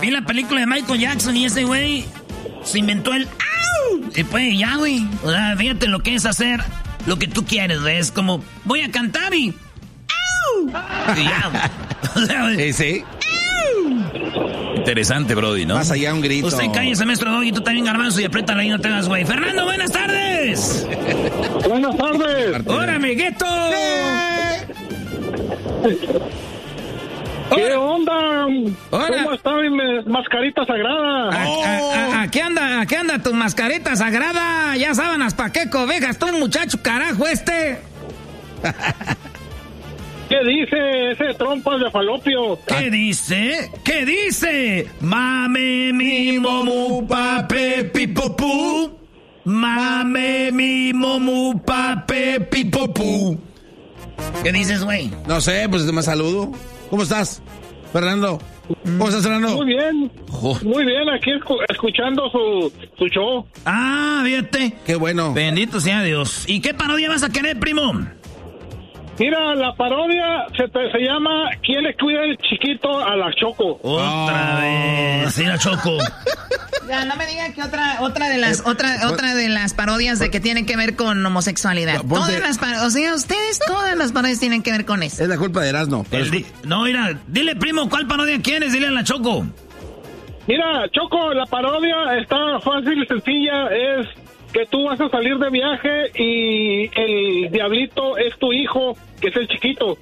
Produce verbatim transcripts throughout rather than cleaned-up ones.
vi la película de Michael Jackson y ese güey se inventó el ¡au! Y pues ya, güey. O sea, fíjate lo que es hacer lo que tú quieres, güey. Es como, voy a cantar y ¡au! Y ya, güey. O sea, güey. Sí, sí. Interesante, Brody, ¿no? Más allá un grito. Usted cállese, maestro Doggy, tú también, Garbanzo, y apriétala ahí, no te hagas, güey. Fernando, buenas tardes. Buenas tardes. Hola, amiguito. ¿Qué onda? Hola. ¿Cómo está mi mascarita sagrada? ¿A, a, a, a qué anda, a qué anda tu mascarita sagrada? Ya sábanas, ¿pa' qué cobejas tú, muchacho carajo este? ¿Qué dice ese trompas de falopio? ¿Qué dice? ¿Qué dice? Mame mi momu pape pipopú. Mame mi momu pape pipopú. ¿Qué dices, güey? No sé, pues te me saludo. ¿Cómo estás, Fernando? ¿Cómo estás, Fernando? Muy bien. Oh. Muy bien, aquí escu- escuchando su, su show. Ah, fíjate. Qué bueno. Bendito sea Dios. ¿Y qué parodia vas a querer, primo? Mira, la parodia se, te- se llama ¿Quién le cuida el chiquito a la Choco? Otra Oh. vez. Sí, la Choco. Ya, no me digan que otra otra de las otra otra de las parodias de que tienen que ver con homosexualidad. Ponte- Todas las par- o sea, ustedes todas las parodias tienen que ver con eso. Es la culpa de Erasmo. El di- no, mira, dile, primo, ¿cuál parodia quieres? Dile a la Choco. Mira, Choco, la parodia está fácil y sencilla. Es que tú vas a salir de viaje y el diablito es tu hijo, que es el chiquito.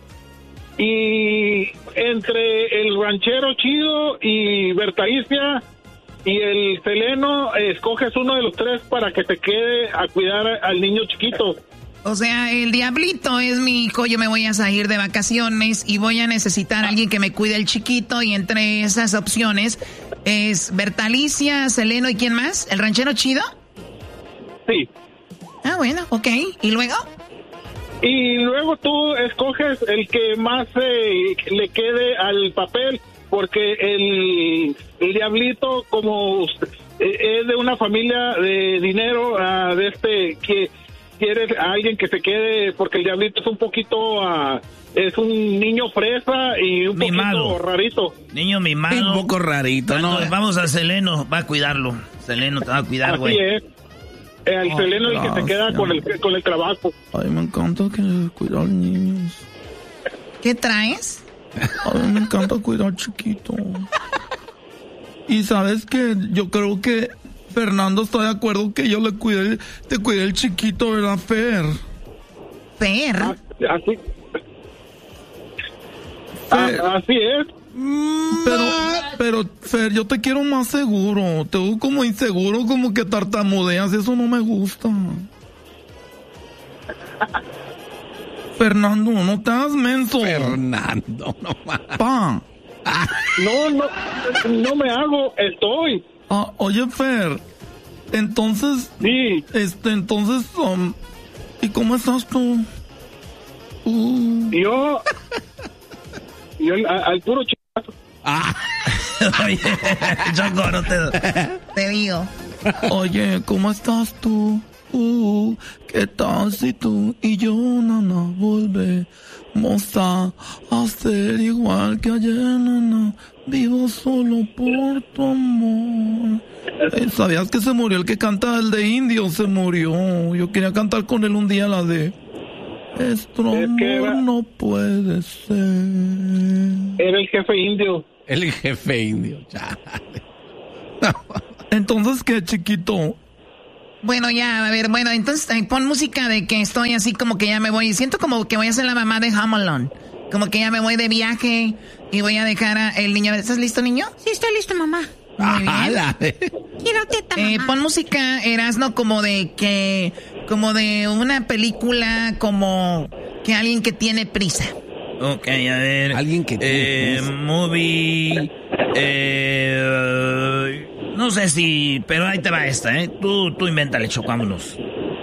Y entre el ranchero chido y Bertalicia y el Seleno, escoges uno de los tres para que te quede a cuidar al niño chiquito. O sea, el diablito es mi hijo, yo me voy a salir de vacaciones y voy a necesitar a alguien que me cuide el chiquito y entre esas opciones es Bertalicia, Seleno y ¿quién más? ¿El ranchero chido? Sí. Ah, bueno, ok. ¿Y luego? Y luego tú escoges el que más eh, le quede al papel, porque el, el diablito, como eh, es de una familia de dinero, uh, de este, que quiere a alguien que se quede, porque el diablito es un poquito, uh, es un niño fresa y un Mimado. poquito rarito. Niño mimado. Un poco rarito, ¿no? Entonces, vamos a Seleno, va a cuidarlo. Seleno te va a cuidar, Así güey. es. El Oh, Seleno es el que se gracias. queda con el, con el trabajo. Ay, me encanta que cuidar niños. ¿Qué traes? A mí me encanta cuidar chiquito. Y sabes que yo creo que Fernando está de acuerdo que yo le cuide, te cuide el chiquito, ¿verdad, Fer? Per. Ah, Así, Fer. ah, así es. Pero, pero, Fer, yo te quiero más seguro. Te veo como inseguro, como que tartamudeas. Eso no me gusta. Fernando, no te hagas menso. Fernando, no más. Pa. No, no, no me hago, estoy. Ah, oye, Fer. Entonces, Sí, este, entonces, um, ¿y cómo estás tú? Uh. yo, yo al, al puro chico. Ah, Oye, Choco, no te... Te digo. Oye, ¿cómo estás tú? Uh, ¿qué tal si tú y yo, nana, volvemos a hacer igual que ayer, nana? Vivo solo por tu amor. Eh, ¿Sabías que se murió el que canta el de Indio? Se murió. Yo quería cantar con él un día la de... Nuestro Es que amor era- no puede ser. Era el jefe indio. el jefe indio, chale. Entonces, ¿qué, chiquito? Bueno, ya, a ver, bueno, entonces eh, pon música de que estoy así como que ya me voy. Siento como que voy a ser la mamá de Home Alone. Como que ya me voy de viaje y voy a dejar a el niño. ¿Estás listo, niño? Sí, estoy listo, mamá. Muy bien. Ala. Quiero teta, Eh, mamá. pon música, Erasno, como de que, como de una película, como que alguien que tiene prisa. Ok, a ver. Alguien que tiene Eh, prisa. movie... Eh, no sé si... Pero ahí te va esta, ¿eh? Tú, tú invéntale, Choco, vámonos.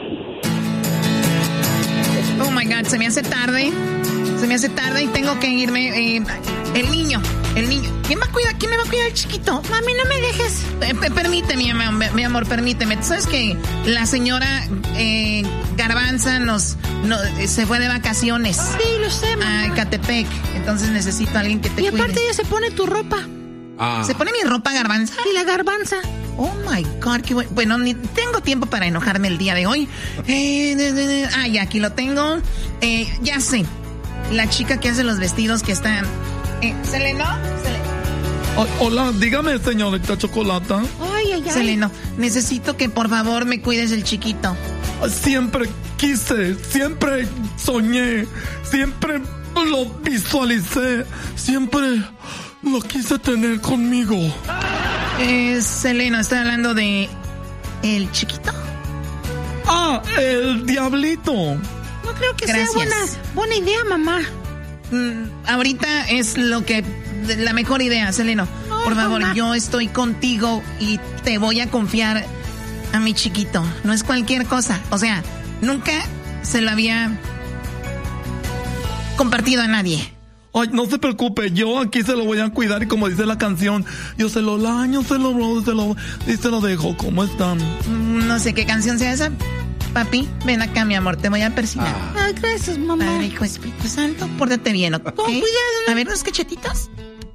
Oh my God, se me hace tarde. Se me hace tarde y tengo que irme. Eh, el niño, el niño. ¿Quién va a cuidar? ¿Quién me va a cuidar el chiquito? Mami, no me dejes. Eh, pe- permíteme, mi amor, mi amor, permíteme. ¿Tú sabes que la señora eh, Garbanza nos, no, eh, se fue de vacaciones Sí, lo sé, mamá. a Ecatepec? Entonces necesito a alguien que te Y aparte cuide. ella se pone tu ropa. Ah. ¿Se pone mi ropa, Garbanza? Y la garbanza. Oh my God, qué bueno. Bueno, ni tengo tiempo para enojarme el día de hoy. Eh, de, de, de, ah, ya aquí lo tengo. Eh, ya sé. La chica que hace los vestidos que está. Eh, ¿Seleno? Seleno. Oh, hola, dígame, señorita Chocolata. Ay, ay, ay. Seleno, necesito que por favor me cuides el chiquito. Siempre quise, siempre soñé, siempre lo visualicé, siempre lo quise tener conmigo. Eh, Seleno, estoy hablando de el chiquito. Ah, el diablito. No creo que Gracias. sea buena, buena idea, mamá. Mm, ahorita es lo que la mejor idea, Seleno. No, Por favor, mamá. yo estoy contigo y te voy a confiar a mi chiquito. No es cualquier cosa. O sea, nunca se lo había compartido a nadie. Ay, no se preocupe, yo aquí se lo voy a cuidar y como dice la canción, yo se lo laño, se lo bro, se lo y se lo dejo. ¿Cómo están? Mm, No sé qué canción sea esa. Papi, ven acá, mi amor, te voy a persignar. Ah. Ay, gracias, mamá. Padre, Hijo, Espíritu Santo, pórtate bien, ¿ok? Con cuidado. A ver, unos cachetitos.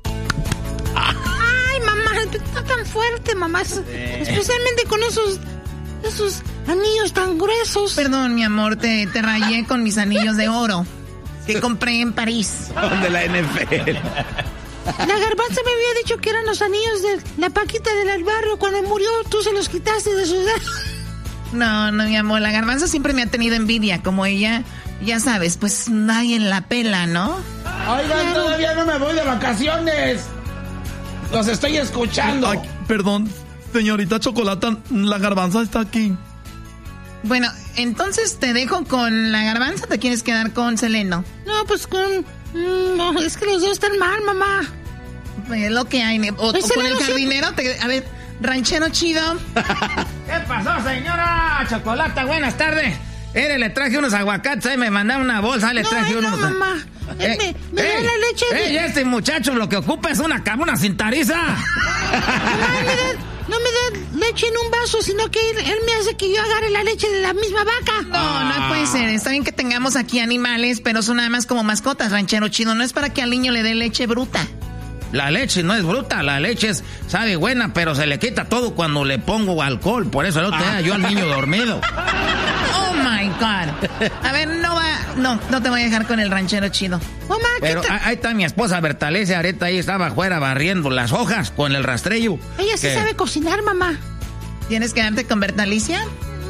Ay, mamá, está tan fuerte, mamá. Es- Especialmente con esos, esos anillos tan gruesos. Perdón, mi amor, te, te rayé con mis anillos de oro que compré en París. De la N F L. La garbanza me había dicho que eran los anillos de la Paquita del barrio. Cuando murió, tú se los quitaste de sus dedos. No, no, mi amor, la garbanza siempre me ha tenido envidia, como ella, ya sabes, pues nadie la pela, ¿no? Oigan, todavía no me voy de vacaciones. Los estoy escuchando. Ay, perdón, señorita Chocolata, la garbanza está aquí. Bueno, entonces te dejo con la garbanza o te quieres quedar con Seleno. No, pues con... mm, No, es que los dos están mal, mamá. Es lo que hay. O, Pues o con Seleno el jardinero, te- a ver, ranchero chido. ¿Qué pasó, señora Chocolata? Buenas tardes. Mire, le traje unos aguacates, ahí me mandaron una bolsa, le No, traje ay, no, unos... mamá. Eh, me me da la leche de... ¡Ey, este muchacho lo que ocupa es una cama, una cintariza! Mamá, me da- no me da leche en un vaso, sino que él, él me hace que yo agarre la leche de la misma vaca. No, no puede ser. Está bien que tengamos aquí animales, pero son nada más como mascotas, ranchero chido. No es para que al niño le dé leche bruta. La leche no es bruta, la leche es, sabe buena, pero se le quita todo cuando le pongo alcohol. Por eso el otro día yo al niño dormido. Oh my God. A ver, no va. No, no te voy a dejar con el ranchero chido. Mamá, Pero quita- a- ahí está mi esposa Bertalicia, ahorita ahí estaba afuera barriendo las hojas con el rastrillo. ella sí Que- sabe cocinar, mamá. ¿Tienes que darte con Bertalicia?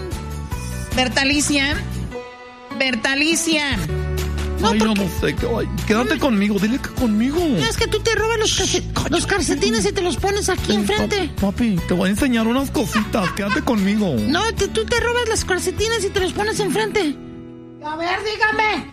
Bertalicia. Bertalicia. No, Ay, yo porque- no sé, qué- ay, quédate conmigo, dile que conmigo. No, es que tú te robas los, calce- los calcetines y te los pones aquí enfrente. Pa- Papi, te voy a enseñar unas cositas, quédate conmigo. No, te- tú te robas los calcetines y te los pones enfrente. A ver, dígame.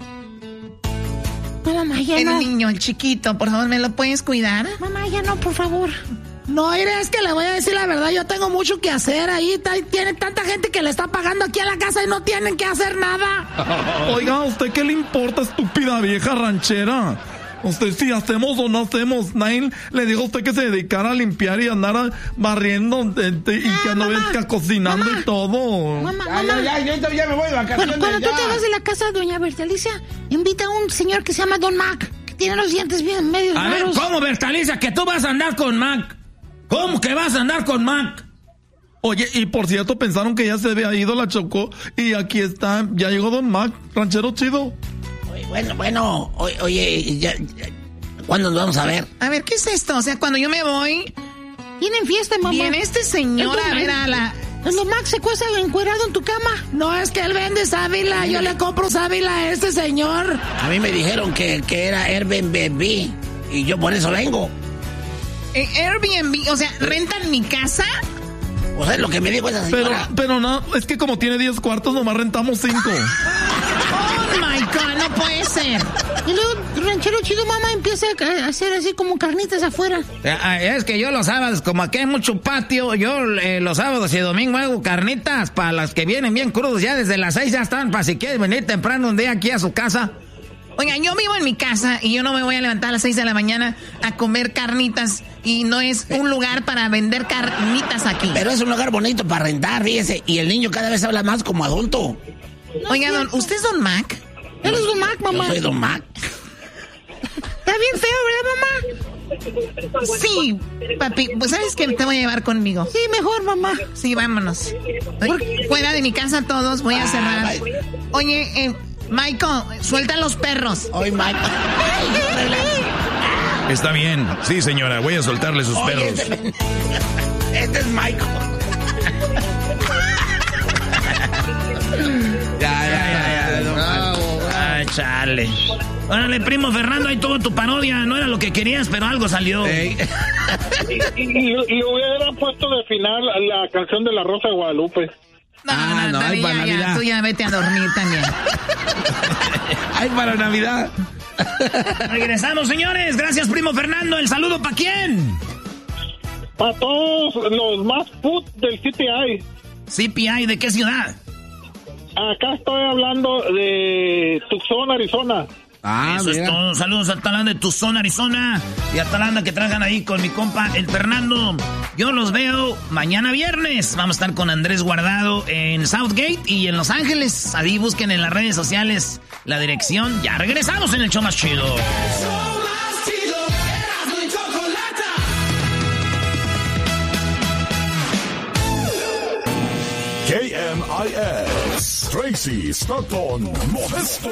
No, mamá, ya El no. niño, el chiquito, por favor, ¿me lo puedes cuidar? Mamá, ya no, por favor. No, mire, es que le voy a decir la verdad, yo tengo mucho que hacer ahí, ta- tiene tanta gente que le está pagando aquí a la casa y no tienen que hacer nada. Oiga, ¿a usted qué le importa, estúpida vieja ranchera? Usted si hacemos o no hacemos, nadie le dijo a usted que se dedicara a limpiar y andar a- barriendo de- de- y Ah, que andara mamá, que cocinando mamá. y todo. Mamá, Ya, mamá. ya, ya, yo ya me voy de vacaciones. Cuando, cuando tú ya. te vas de la casa de doña Bertalicia, invita a un señor que se llama Don Mac, que tiene los dientes bien medio A ver, raros. ¿cómo, Bertalicia, que tú vas a andar con Mac? ¿Cómo que vas a andar con Mac? Oye, y por cierto, pensaron que ya se había ido la Chocó y aquí está, ya llegó Don Mac, ranchero chido. Oye, Bueno, bueno, o- oye, ya, ya, ¿cuándo nos vamos a ver? A ver, ¿qué es esto? O sea, cuando yo me voy, Tienen fiesta, mamá. viene este señor a ver a la... El Don Mac se cuesta encuerado en tu cama. No, es que él vende sábila, yo le compro sábila a este señor. A mí me dijeron que, que era Airbnb y yo por eso vengo. eh, Airbnb, o sea, ¿rentan mi casa? O sea, lo que me dijo esa Pero, señora. pero no, es que como tiene diez cuartos, nomás rentamos cinco. Oh my God, no puede ser. Y luego, ranchero chido, mamá, empieza a hacer así como carnitas afuera. Ah, Es que yo los sábados, como aquí hay mucho patio, yo eh, los sábados y domingo hago carnitas para las que vienen bien crudos. Ya desde las seis ya están, para si quieren venir temprano un día aquí a su casa. Oigan, yo vivo en mi casa y yo no me voy a levantar a las seis de la mañana a comer carnitas y no es un lugar para vender carnitas aquí. Pero es un lugar bonito para rentar, fíjese. Y el niño cada vez habla más como adulto. Oiga, don, ¿usted es Don Mac? Él es Don Mac, Yo mamá. soy Don Mac. Está bien feo, ¿verdad, mamá? Sí, papi, pues ¿sabes qué? Te voy a llevar conmigo. Sí, mejor, mamá. Sí, vámonos. Fuera de mi casa todos, voy a cerrar. Oye, eh, Michael, suelta los perros. Oye, Michael. Está bien. Sí, señora, voy a soltarle sus Oye, perros. Este, este es Michael. Ya, ya, ya, ya. No, Bravo, ay, chale. Órale, primo Fernando, ahí tuvo tu parodia. No era lo que querías, pero algo salió. Y, y, y le hubiera puesto de final la canción de La Rosa de Guadalupe. No, Ah, no, no, Dani, ay, para ya, ya, Navidad. tú ya vete a dormir también. Ay, para Navidad. Regresamos, señores. Gracias, primo Fernando. ¿El saludo para quién? Para todos los más put del C P I. C P I, ¿de qué ciudad? Acá estoy hablando de Tucson, Arizona. Ah, Eso mira. es todo. Saludos a Talanda de Tucson, Arizona. Y a Talanda que trabajan ahí con mi compa, el Fernando. Yo los veo mañana viernes. Vamos a estar con Andrés Guardado en Southgate y en Los Ángeles. Ahí busquen en las redes sociales la dirección. Ya regresamos en el show más chido. K M I S, Tracy, Stockton, Modesto.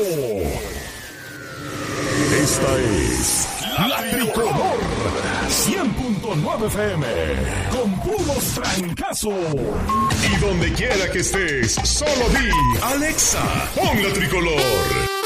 Esta es La Tricolor, cien punto nueve F M, con puros trancazos. Y donde quiera que estés, solo di, Alexa, pon La Tricolor.